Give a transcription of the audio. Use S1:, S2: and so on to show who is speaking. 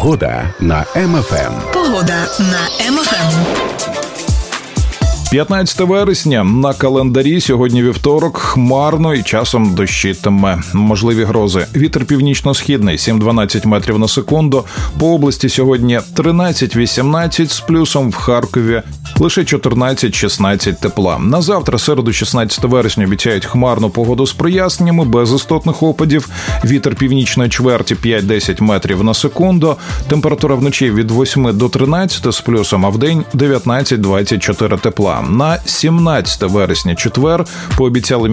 S1: Погода на МФМ.
S2: Погода на МФМ.
S3: 15 вересня на календарі, сьогодні вівторок, хмарно і часом дощитиме. Можливі грози. Вітер північно-східний 7-12 метрів на секунду. По області сьогодні 13-18 з плюсом, в Харкові лише 14-16 тепла. На завтра, середу, 16 вересня, обіцяють хмарну погоду з проясненнями, без істотних опадів. Вітер північної чверті 5-10 метрів на секунду. Температура вночі від 8 до 13 з плюсом, а вдень 19-24 тепла. На 17 вересня, четвер, пообіцяли